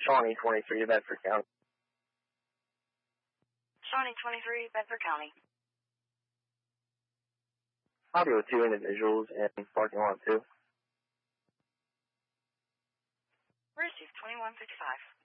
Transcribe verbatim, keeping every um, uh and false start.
Shawnee twenty-three, Bedford County. Shawnee twenty-three, Bedford County. Audio with two individuals in parking lot two. Receive twenty-one fifty-five.